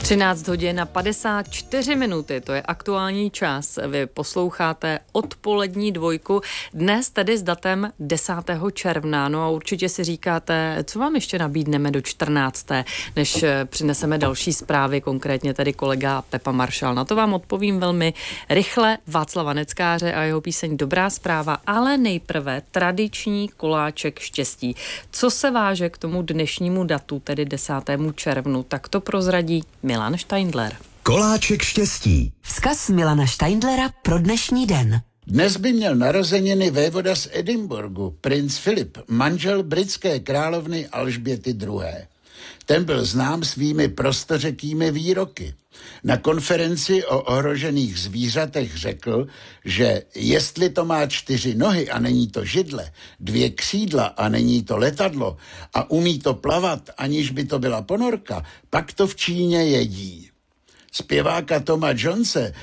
13 hodin a 54 minuty, to je aktuální čas. Vy posloucháte odpolední dvojku, dnes tedy s datem 10. června. No a určitě si říkáte, co vám ještě nabídneme do 14. než přineseme další zprávy, konkrétně tedy kolega Pepa Maršal. Na to vám odpovím velmi rychle. Václava Neckáře a jeho píseň Dobrá zpráva, ale nejprve tradiční koláček štěstí. Co se váže k tomu dnešnímu datu, tedy 10. červnu, tak to prozradí Milan Steindler. Koláček štěstí. Vzkaz Milana Steindlera pro dnešní den. Dnes by měl narozeniny vévoda z Edinburghu, princ Filip, manžel britské královny Alžběty II. Ten byl znám svými prostořekými výroky. Na konferenci o ohrožených zvířatech řekl, že jestli to má 4 nohy a není to židle, 2 křídla a není to letadlo a umí to plavat, aniž by to byla ponorka, pak to v Číně jedí. Zpěváka Toma Jonese